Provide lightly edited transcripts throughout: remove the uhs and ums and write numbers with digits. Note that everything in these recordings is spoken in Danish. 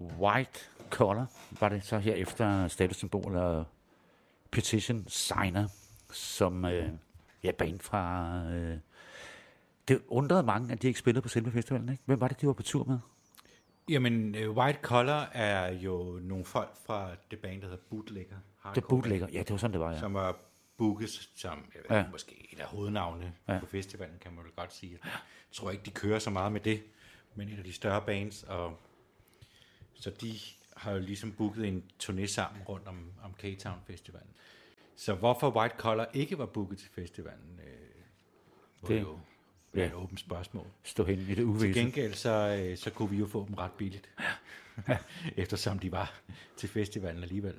White Collar var det så her efter statussymbol og Petition Signer, som band fra... det undrede mange, at de ikke spillede på selve festivalen, ikke? Hvem var det, de var på tur med? Jamen, White Collar er jo nogle folk fra det band, der hedder Bootlegger. Det Bootlegger, ja, det var sådan, det var, ja. Som var booket som måske et af hovednavne på festivalen, kan man vel godt sige. Jeg tror ikke, de kører så meget med det, men et af de større bands, og så de har jo ligesom booket en turné sammen rundt om K-Town Festivalen. Så hvorfor White Collar ikke var booket til festivalen, var jo et åbent spørgsmål. Stå hen i det uvisse. Til gengæld så kunne vi jo få dem ret billigt, eftersom de var til festivalen alligevel.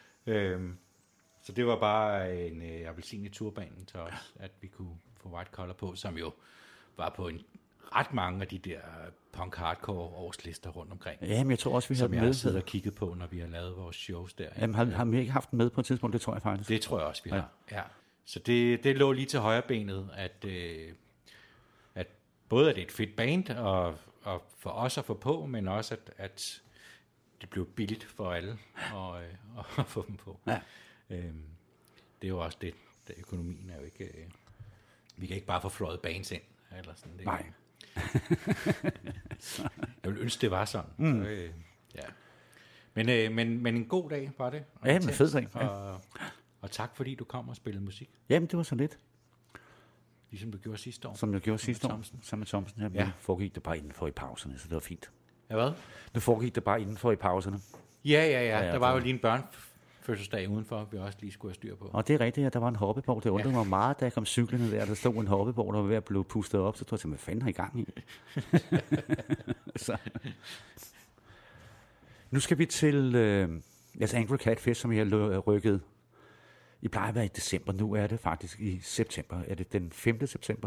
Så det var bare en appelsin i turbanen til os, at vi kunne få White Collar på, som jo var på en ret mange af de der punk-hardcore årslister rundt omkring. Jamen, jeg tror også, vi har med. Som jeg har siddet og kigget på, når vi har lavet vores shows der. Jamen, har vi ikke haft den med på et tidspunkt? Det tror jeg faktisk. Det tror jeg også, vi har. Ja. Så det lå lige til højre benet, at både at det er et fedt band, og for os at få på, men også at det blev billigt for alle at få dem på. Ja. Det er jo også det, der økonomien er jo ikke... vi kan ikke bare få fløjet bands ind, eller sådan. Det, nej. Jeg vil ønske, det var sådan. Mm. Så, Men en god dag var det. Ja, men fed dag. Og tak, fordi du kom og spillede musik. Jamen, det var så lidt. Ligesom du gjorde sidste år. Som jeg gjorde sidste år, sammen med Thomsen. Ja. Nu foregik det bare indenfor i pauserne, så det var fint. Ja, hvad? Nu foregik det bare indenfor i pauserne. Ja. Der var jo lige en børnefødselsdag udenfor, vi også lige skulle have styr på. Og det er rigtigt, at der var en hoppeborg. Det undrede mig meget, da jeg kom cyklende der stod en hoppeborg, der var ved at blive pustet op. Så tror jeg, hvad fanden har I gang i? Så. Nu skal vi til Angry Cat Fest, som jeg har rykket. I plejer at være i december. Nu er det faktisk i september. Er det den 5. september?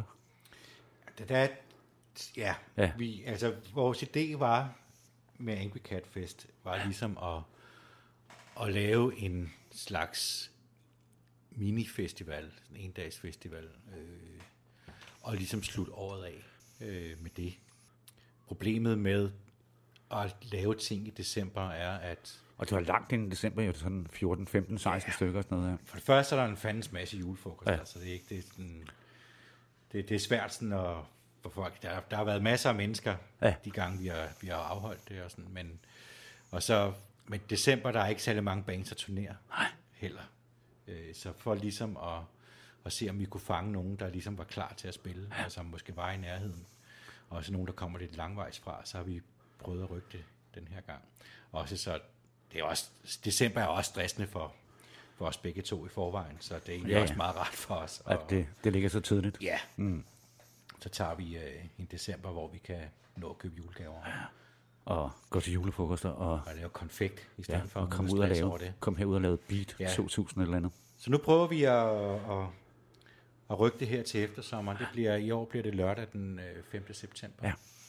Vores idé var med Angry Cat Fest, var ligesom at lave en slags mini-festival, en endagsfestival, og ligesom slutte året af med det. Problemet med at lave ting i december er, at... Og det var langt inden december, jo sådan 14, 15, 16 stykker og sådan noget. Ja. For det første er der en fandens masse julefrokost, altså det er ikke sådan, det er svært sådan at for folk. Der har været masser af mennesker de gange vi har afholdt det og sådan, men december der er ikke særlig mange bands at turnere heller. Så for ligesom at se om vi kunne fange nogen, der ligesom var klar til at spille, og som måske var i nærheden. Og også nogen der kommer lidt langvejs fra, så har vi prøvet at rykke det den her gang. Også så det er også, december er også stressende for os begge to i forvejen, så det er egentlig også meget rart for os. At det ligger så tidligt. Ja. Så tager vi en december, hvor vi kan nå at købe julegaver. Og gå til julefrokoster. Og lave konfekt i stedet for. Og komme herud og lave Beat 2000 eller andet. Så nu prøver vi at rykke det her til eftersommeren. I år bliver det lørdag den 5. september. Ja.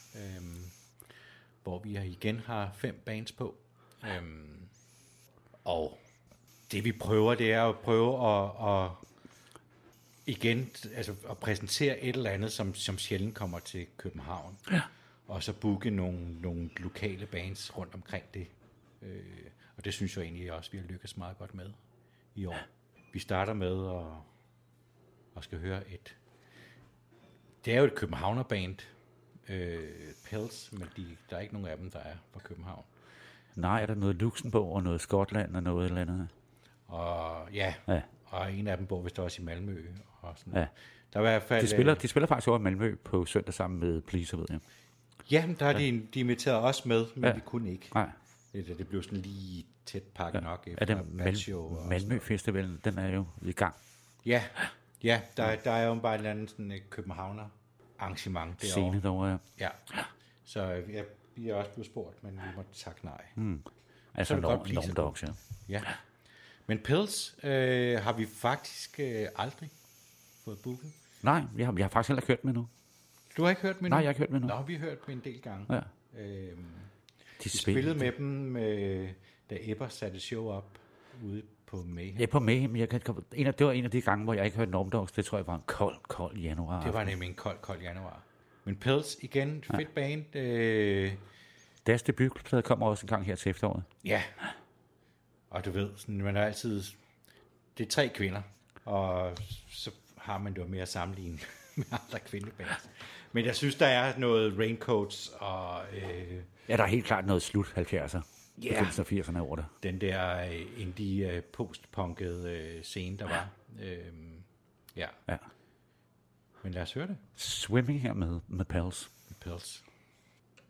Hvor vi igen har 5 bands på. Og det vi prøver, det er at prøve at præsentere et eller andet, som sjældent kommer til København. Ja. Og så booke nogle lokale bands rundt omkring det. Og det synes jeg egentlig også, vi har lykkes meget godt med i år. Ja. Vi starter med at skal høre det er jo et københavnerband, Pels, men der er ikke nogen af dem, der er fra København. Nej, er der noget Luxembourg og noget Skotland og noget eller andet? Og en af dem bor vist også i Malmø. Og sådan. Ja. Der er i hvert fald, de spiller faktisk over i Malmø på søndag sammen med Pleaser, ved jeg. Ja, der har de inviteret os med, men vi kunne ikke. Nej. Det blev sådan lige tæt pakket nok efter Malmø Festivalen, den er jo i gang. Ja, der er jo bare et eller andet sådan københavner arrangement derovre. Scene derovre, ja. Så vi er også blevet spurgt, men vi måtte takke nej. Altså Norm Dogs, ja. Men Pils har vi faktisk aldrig fået booket. Nej, jeg har faktisk heller ikke hørt med nu. Du har ikke hørt med nu? Nej, jeg har ikke hørt med nu. Nå, vi har hørt med en del gange. Ja. De spillede med dem, da Ebber satte show op ude på Mayhem. Ja, på Mayhem. Det var en af de gange, hvor jeg ikke hørte Norm Dogs. Det tror jeg var en kold januar. Det var nemlig en kold januar. Men Pils igen, fedt band. Deres debutplade kommer også en gang her til efteråret. Ja. Og du ved, sådan, man er altid... Det er 3 kvinder, og så har man det jo mere at sammenligne med andre kvindebands. Men jeg synes, der er noget Raincoats og... Ja, der er helt klart noget slut 70'er. Ja. 80'erne over det. Den der indie postpunkede scene, der var. Ja. Men lad os høre det. Swimming her med Pels. Pels.